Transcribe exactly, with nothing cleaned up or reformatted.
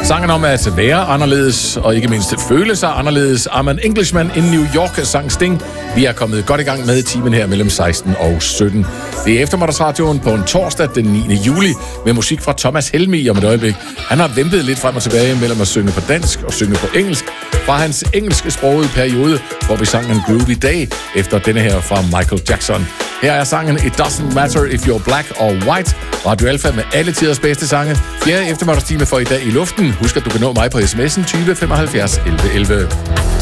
Sangen om at være anderledes, og ikke mindst føle sig anderledes. I'm an Englishman in New York, sang Sting. Vi er kommet godt i gang med timen her mellem seksten og sytten. Det er eftermiddagsradioen på en torsdag den niende juli med musik fra Thomas Helmig om et øjeblik. Han har vempet lidt frem og tilbage mellem at synge på dansk og synge på engelsk fra hans engelske sprogede periode, hvor vi sang en groovy dag efter denne her fra Michael Jackson. Her er sangen It Doesn't Matter If You're Black or White. Radio Alfa med alle tiders bedste sange. Fjerde eftermiddagstime for i dag i luften. Husk, at du kan nå mig på sms'en tyve femoghalvfjerds elleve elleve.